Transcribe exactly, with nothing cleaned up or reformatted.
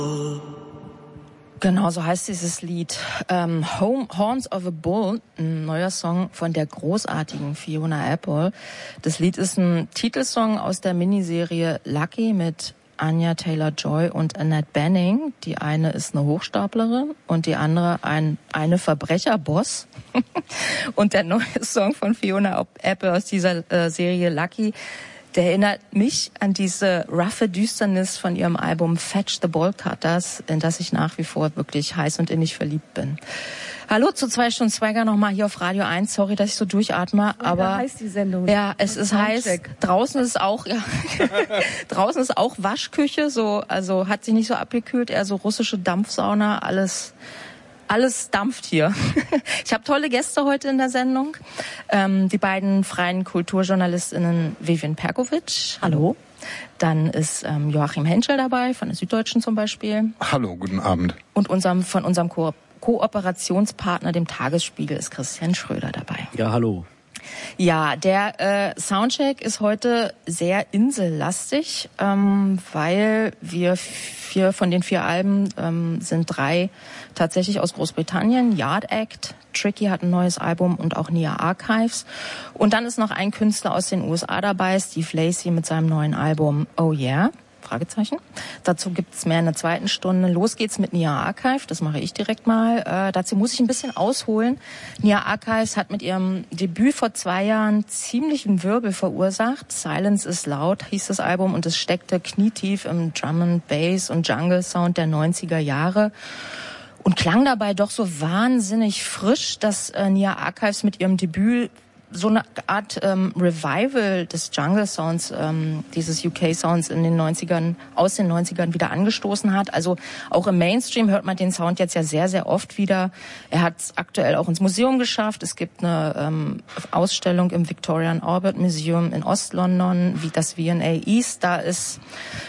Genau, so heißt dieses Lied. Ähm, Home, Horns of a Bull, ein neuer Song von der großartigen Fiona Apple. Das Lied ist ein Titelsong aus der Miniserie Lucky mit Anya Taylor-Joy und Annette Bening. Die eine ist eine Hochstaplerin und die andere ein eine Verbrecherboss. Und der neue Song von Fiona Apple aus dieser äh, Serie Lucky, der erinnert mich an diese roughe Düsternis von ihrem Album Fetch the Bolt Cutters, in das ich nach wie vor wirklich heiß und innig verliebt bin. Hallo zu zwei Stunden Swagger nochmal hier auf Radio eins. Sorry, dass ich so durchatme, aber heiß die Sendung. Ja, es ist heiß. Draußen ist auch ja, draußen ist auch Waschküche, so also hat sich nicht so abgekühlt, eher so russische Dampfsauna, alles Alles dampft hier. Ich habe tolle Gäste heute in der Sendung. Ähm, die beiden freien KulturjournalistInnen Vivian Perkovic. Hallo. Dann ist ähm, Joachim Henschel dabei, von der Süddeutschen zum Beispiel. Hallo, guten Abend. Und unserem, von unserem Ko- Kooperationspartner, dem Tagesspiegel, ist Christian Schröder dabei. Ja, hallo. Ja, der äh, Soundcheck ist heute sehr insellastig, ähm, weil wir vier von den vier Alben ähm, sind drei tatsächlich aus Großbritannien. Yard Act, Tricky hat ein neues Album und auch Nia Archives. Und dann ist noch ein Künstler aus den U S A dabei, Steve Lacy mit seinem neuen Album Oh Yeah. Fragezeichen. Dazu gibt's mehr in der zweiten Stunde. Los geht's mit Nia Archive, das mache ich direkt mal. Äh, dazu muss ich ein bisschen ausholen. Nia Archives hat mit ihrem Debüt vor zwei Jahren ziemlichen Wirbel verursacht. Silence is Loud hieß das Album und es steckte knietief im Drum and Bass und Jungle Sound der neunziger Jahre. Und klang dabei doch so wahnsinnig frisch, dass äh, Nia Archives mit ihrem Debüt so eine Art ähm, Revival des Jungle Sounds, ähm, dieses U K Sounds in den neunzigern, aus den neunzigern wieder angestoßen hat. Also auch im Mainstream hört man den Sound jetzt ja sehr, sehr oft wieder. Er hat es aktuell auch ins Museum geschafft. Es gibt eine ähm, Ausstellung im Victorian Albert Museum in Ost-London, wie das V and A East. Da ist